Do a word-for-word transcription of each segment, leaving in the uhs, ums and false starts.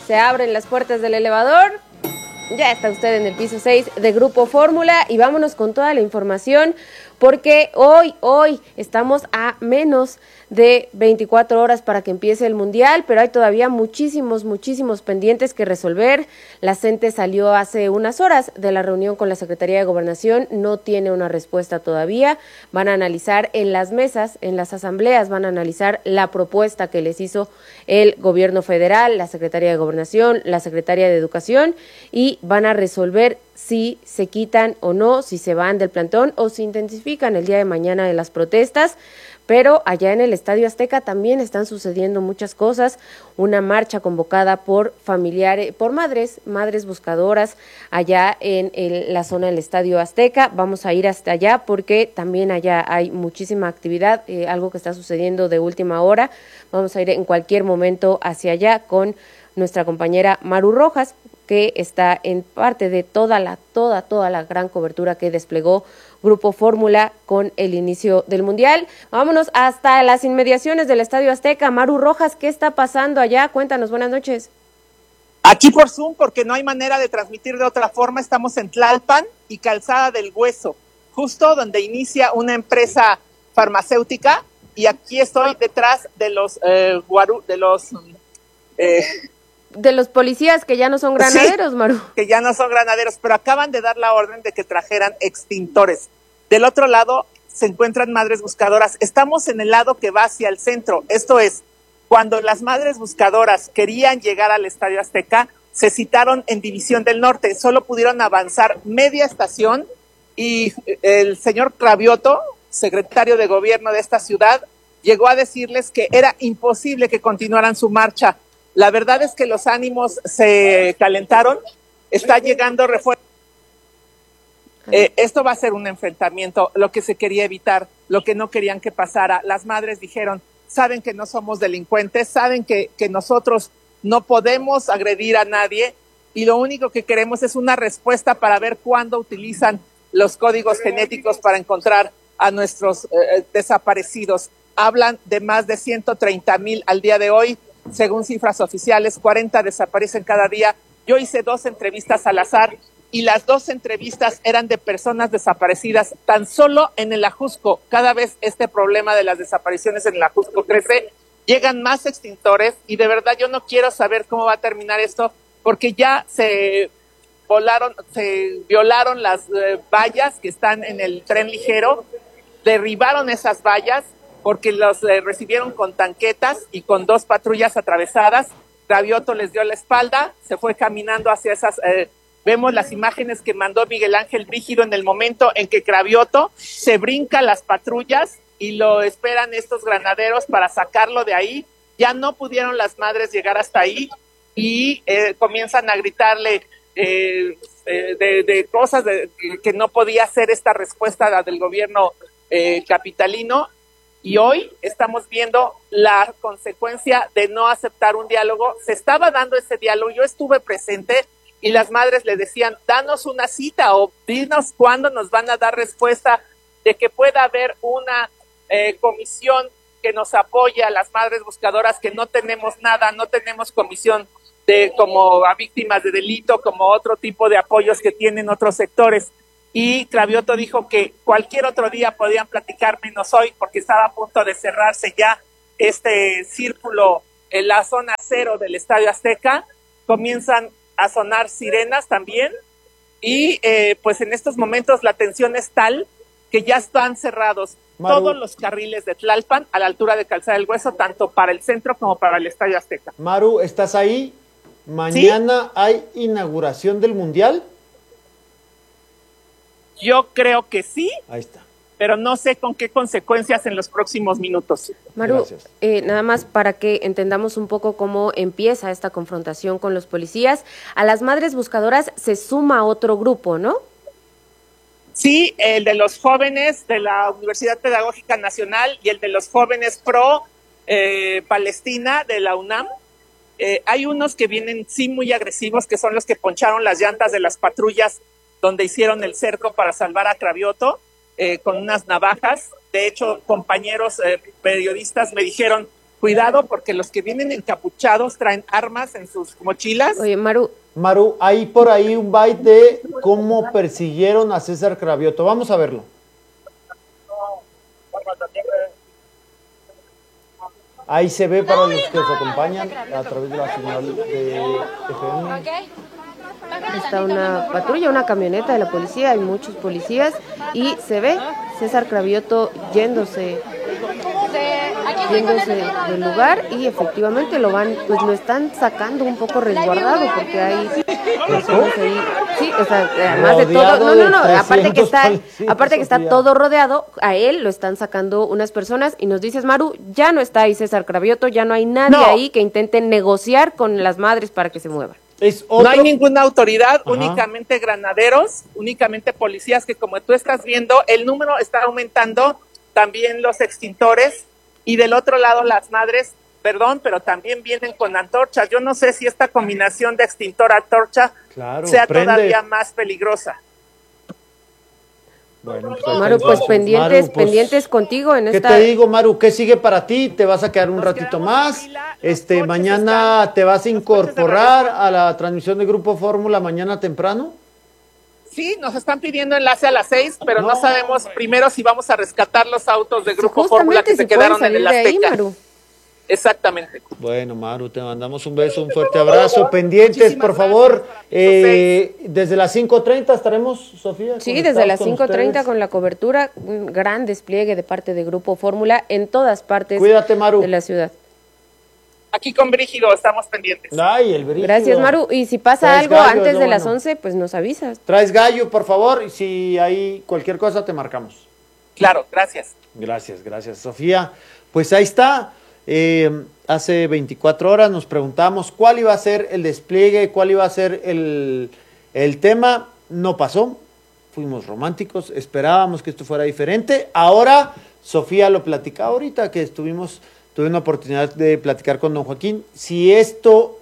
se abren las puertas del elevador. Ya está usted en el piso seis de Grupo Fórmula y vámonos con toda la información porque hoy, hoy estamos a menos de veinticuatro horas para que empiece el Mundial, pero hay todavía muchísimos, muchísimos pendientes que resolver. La C E N T E salió hace unas horas de la reunión con la Secretaría de Gobernación, no tiene una respuesta todavía. Van a analizar en las mesas, en las asambleas, van a analizar la propuesta que les hizo el Gobierno Federal, la Secretaría de Gobernación, la Secretaría de Educación y van a resolver si se quitan o no, si se van del plantón o si intensifican el día de mañana de las protestas. Pero allá en el Estadio Azteca también están sucediendo muchas cosas, una marcha convocada por familiares, por madres, madres buscadoras allá en el, la zona del Estadio Azteca. Vamos a ir hasta allá porque también allá hay muchísima actividad, eh, algo que está sucediendo de última hora. Vamos a ir en cualquier momento hacia allá con nuestra compañera Maru Rojas, que está en parte de toda la, toda, toda la gran cobertura que desplegó Grupo Fórmula con el inicio del Mundial. Vámonos hasta las inmediaciones del Estadio Azteca. Maru Rojas, ¿qué está pasando allá? Cuéntanos, buenas noches. Aquí por Zoom, porque no hay manera de transmitir de otra forma, estamos en Tlalpan y Calzada del Hueso, justo donde inicia una empresa farmacéutica, y aquí estoy detrás de los eh, guaru, de los eh, de los policías que ya no son granaderos, sí, Maru. Que ya no son granaderos, pero acaban de dar la orden de que trajeran extintores. Del otro lado se encuentran madres buscadoras. Estamos en el lado que va hacia el centro. Esto es, cuando las madres buscadoras querían llegar al Estadio Azteca, se citaron en División del Norte. Solo pudieron avanzar media estación y el señor Cravioto, secretario de gobierno de esta ciudad, llegó a decirles que era imposible que continuaran su marcha. La verdad es que los ánimos se calentaron, está llegando refuerzo. Eh, esto va a ser un enfrentamiento, lo que se quería evitar, lo que no querían que pasara. Las madres dijeron, saben que no somos delincuentes, saben que, que nosotros no podemos agredir a nadie y lo único que queremos es una respuesta para ver cuándo utilizan los códigos genéticos para encontrar a nuestros eh, desaparecidos. Hablan de más de ciento treinta mil al día de hoy. Según cifras oficiales, cuarenta desaparecen cada día. Yo hice dos entrevistas al azar y las dos entrevistas eran de personas desaparecidas tan solo en el Ajusco. Cada vez este problema de las desapariciones en el Ajusco crece, llegan más extintores y de verdad yo no quiero saber cómo va a terminar esto porque ya se volaron, se violaron las eh, vallas que están en el tren ligero, derribaron esas vallas porque los eh, recibieron con tanquetas y con dos patrullas atravesadas. Cravioto les dio la espalda, se fue caminando hacia esas... Eh, vemos las imágenes que mandó Miguel Ángel Brígido en el momento en que Cravioto se brinca las patrullas y lo esperan estos granaderos para sacarlo de ahí. Ya no pudieron las madres llegar hasta ahí y eh, comienzan a gritarle eh, eh, de, de cosas de, que no podía hacer esta respuesta del gobierno eh, capitalino. Y hoy estamos viendo la consecuencia de no aceptar un diálogo. Se estaba dando ese diálogo, yo estuve presente y las madres le decían, danos una cita o dinos cuándo nos van a dar respuesta de que pueda haber una eh, comisión que nos apoye a las madres buscadoras, que no tenemos nada, no tenemos comisión de como a víctimas de delito, como otro tipo de apoyos que tienen otros sectores. Y Cravioto dijo que cualquier otro día podían platicar menos hoy porque estaba a punto de cerrarse ya este círculo en la zona cero del Estadio Azteca. Comienzan a sonar sirenas también y eh, pues en estos momentos la tensión es tal que ya están cerrados Maru. Todos los carriles de Tlalpan a la altura de Calzada del Hueso, tanto para el centro como para el Estadio Azteca. Maru, ¿estás ahí? ¿Mañana ¿Sí? hay inauguración del Mundial? Yo creo que sí. Ahí está. Pero no sé con qué consecuencias en los próximos minutos. Maru, eh, nada más para que entendamos un poco cómo empieza esta confrontación con los policías. A las madres buscadoras se suma otro grupo, ¿no? Sí, el de los jóvenes de la Universidad Pedagógica Nacional y el de los jóvenes pro eh, Palestina de la UNAM. Eh, hay unos que vienen sí muy agresivos, que son los que poncharon las llantas de las patrullas donde hicieron el cerco para salvar a Cravioto. Eh, con unas navajas. De hecho, compañeros eh, periodistas me dijeron, cuidado porque los que vienen encapuchados traen armas en sus mochilas. Oye, Maru. Maru, hay por ahí un byte de cómo persiguieron a César Cravioto. Vamos a verlo. Ahí se ve para los que nos acompañan a través de la señal de F M. Está una patrulla, una camioneta de la policía, hay muchos policías y se ve César Cravioto yéndose, yéndose del lugar y efectivamente lo van, pues lo están sacando un poco resguardado porque hay personas ahí, sí, o sea, además de todo, no, no, no, aparte que está, aparte que está todo rodeado, a él lo están sacando unas personas y nos dices, Maru, ya no está ahí César Cravioto, ya no hay nadie no. ahí que intente negociar con las madres para que se muevan. Es no hay ninguna autoridad, Ajá. únicamente granaderos, únicamente policías que como tú estás viendo, el número está aumentando, también los extintores y del otro lado las madres, perdón, pero también vienen con antorchas. Yo no sé si esta combinación de extintor-antorcha claro, sea prende. todavía más peligrosa. Bueno, pues Maru, pues pendientes, Maru, pues, pendientes contigo en ¿qué esta... ¿Qué te digo, Maru? ¿Qué sigue para ti? ¿Te vas a quedar un ratito más? Fila, este, mañana están, te vas a incorporar a la transmisión de Grupo Fórmula mañana temprano. Sí, nos están pidiendo enlace a las seis, pero no, no sabemos primero si vamos a rescatar los autos de Grupo sí, Fórmula que se, se quedaron en el Azteca. Ahí, Exactamente. Bueno, Maru, te mandamos un beso, un fuerte abrazo. Pendientes, Muchísimas por favor. Eh, desde las cinco treinta estaremos, Sofía. Sí, desde las cinco treinta con la cobertura. Un gran despliegue de parte de Grupo Fórmula en todas partes Cuídate, Maru. de la ciudad. Aquí con Brígido estamos pendientes. Ay, el Brígido. Gracias, Maru. Y si pasa Traes algo gallo, antes de bueno. las once, pues nos avisas. Traes gallo, por favor, y si hay cualquier cosa te marcamos. Claro, gracias. Gracias, gracias, Sofía. Pues ahí está. Eh, hace veinticuatro horas nos preguntamos cuál iba a ser el despliegue, cuál iba a ser el, el tema. No pasó. Fuimos románticos. Esperábamos que esto fuera diferente. Ahora, Sofía lo platicaba ahorita que estuvimos... Tuve una oportunidad de platicar con don Joaquín. Si esto,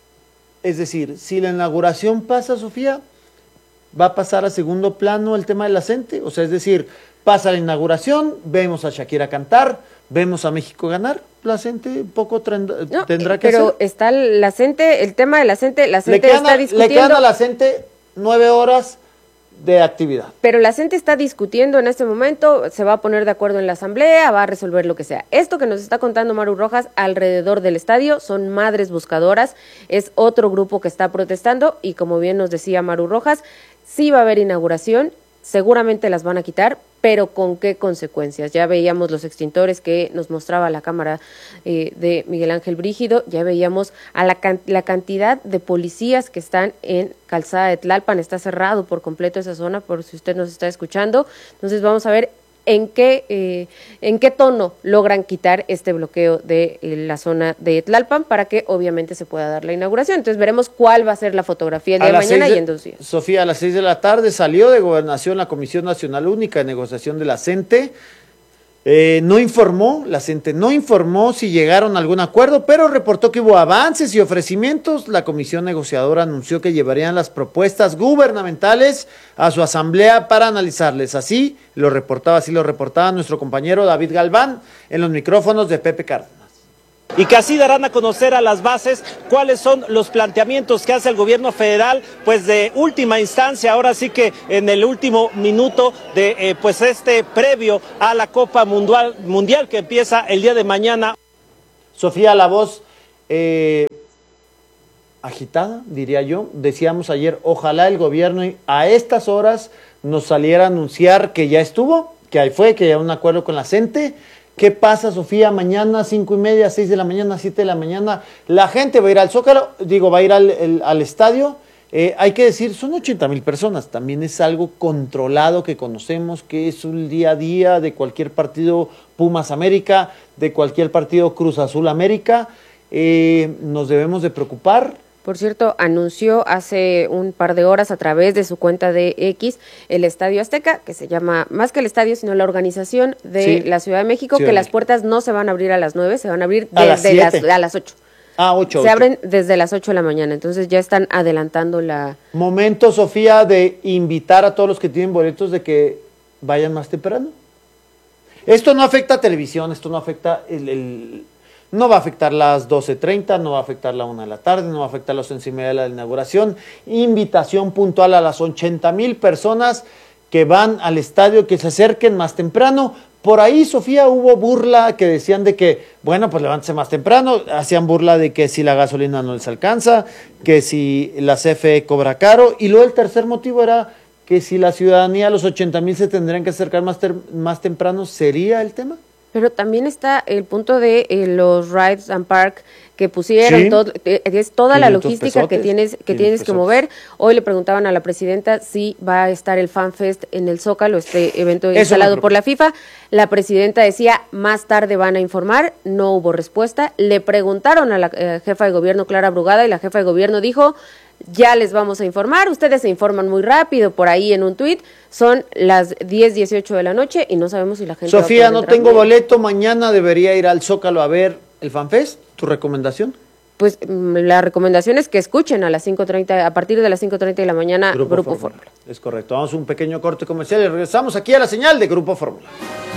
es decir, si la inauguración pasa, Sofía, va a pasar a segundo plano el tema de la CENTE. O sea, es decir, pasa la inauguración, vemos a Shakira cantar, vemos a México ganar. La CENTE poco tendrá, no, tendrá que pero hacer. Pero está la CENTE, el tema de la CENTE, la CENTE está a, discutiendo. Le quedan a la CENTE nueve horas de actividad. Pero la CENTE está discutiendo en este momento, se va a poner de acuerdo en la asamblea, va a resolver lo que sea. Esto que nos está contando Maru Rojas alrededor del estadio son madres buscadoras, es otro grupo que está protestando y como bien nos decía Maru Rojas, sí va a haber inauguración, seguramente las van a quitar, pero ¿con qué consecuencias? Ya veíamos los extintores que nos mostraba la cámara eh, de Miguel Ángel Brígido, ya veíamos a la, can la cantidad de policías que están en Calzada de Tlalpan, está cerrado por completo esa zona, por si usted nos está escuchando, entonces vamos a ver en qué, eh, en qué tono logran quitar este bloqueo de eh, la zona de Tlalpan para que obviamente se pueda dar la inauguración. Entonces veremos cuál va a ser la fotografía el día de mañana y en dos días. Sofía, a las seis de la tarde salió de Gobernación la Comisión Nacional Única de Negociación de la CENTE. Eh, no informó, la CENTE no informó si llegaron a algún acuerdo, pero reportó que hubo avances y ofrecimientos. La comisión negociadora anunció que llevarían las propuestas gubernamentales a su asamblea para analizarles. Así lo reportaba, así lo reportaba nuestro compañero David Galván en los micrófonos de Pepe Cárdenas. Y que así darán a conocer a las bases cuáles son los planteamientos que hace el gobierno federal, pues de última instancia, ahora sí que en el último minuto de eh, pues este previo a la Copa Mundial, mundial que empieza el día de mañana. Sofía, la voz eh, agitada, diría yo, decíamos ayer, ojalá el gobierno a estas horas nos saliera a anunciar que ya estuvo, que ahí fue, que ya hay un acuerdo con la CENTE. ¿Qué pasa, Sofía? Mañana, cinco y media, seis de la mañana, siete de la mañana, la gente va a ir al Zócalo, digo, va a ir al, el, al estadio. Eh, hay que decir, son ochenta mil personas, también es algo controlado que conocemos, que es un día a día de cualquier partido Pumas América, de cualquier partido Cruz Azul América. Eh, nos debemos de preocupar. Por cierto, anunció hace un par de horas a través de su cuenta de X el Estadio Azteca, que se llama, más que el estadio, sino la organización de sí, la Ciudad de México, Ciudad que las puertas no se van a abrir a las nueve, se van a abrir desde las, las, a las ocho. Ah, ocho. Se ocho. abren desde las ocho de la mañana, entonces ya están adelantando la... Momento, Sofía, de invitar a todos los que tienen boletos de que vayan más temprano. Esto no afecta a televisión, esto no afecta el... el No va a afectar las doce treinta, no va a afectar la una de la tarde, no va a afectar las once y media de la inauguración. Invitación puntual a las ochenta mil personas que van al estadio, que se acerquen más temprano. Por ahí, Sofía, hubo burla que decían de que, bueno, pues levántese más temprano. Hacían burla de que si la gasolina no les alcanza, que si la C F E cobra caro. Y luego el tercer motivo era que si la ciudadanía a los ochenta mil se tendrían que acercar más, más temprano, ¿sería el tema? Pero también está el punto de eh, los rides and park que pusieron, sí. todo, eh, es toda la logística pesotes, que tienes que tienes que pesotes. mover. Hoy le preguntaban a la presidenta si va a estar el FanFest en el Zócalo, este evento Eso instalado por la FIFA. La presidenta decía, más tarde van a informar, no hubo respuesta. Le preguntaron a la eh, jefa de gobierno, Clara Brugada, y la jefa de gobierno dijo, ya les vamos a informar, ustedes se informan muy rápido, por ahí en un tuit, son las diez dieciocho de la noche y no sabemos si la gente Sofía, va a no poder tengo entrar. boleto, mañana debería ir al Zócalo a ver el FanFest, ¿tu recomendación? Pues mm, la recomendación es que escuchen a las cinco treinta, a partir de las cinco treinta de la mañana, Grupo, Grupo Fórmula. Fórmula. Es correcto, vamos a un pequeño corte comercial y regresamos aquí a la señal de Grupo Fórmula.